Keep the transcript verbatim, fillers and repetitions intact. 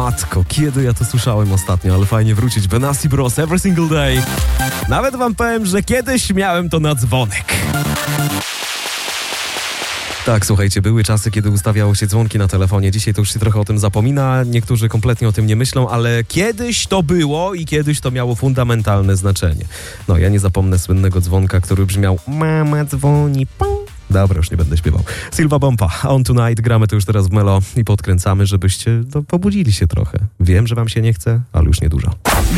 matko, kiedy ja to słyszałem ostatnio, ale fajnie wrócić. Benassi Bros, Every Single Day. Nawet wam powiem, że kiedyś miałem to na dzwonek. Tak, słuchajcie, były czasy, kiedy ustawiało się dzwonki na telefonie. Dzisiaj to już się trochę o tym zapomina, niektórzy kompletnie o tym nie myślą, ale kiedyś to było i kiedyś to miało fundamentalne znaczenie. No, ja nie zapomnę słynnego dzwonka, który brzmiał: mama dzwoni, pum. Dobra, już nie będę śpiewał. Silva Bompa, On Tonight, gramy to już teraz w Melo i podkręcamy, żebyście no, pobudzili się trochę. Wiem, że wam się nie chce, ale już niedużo.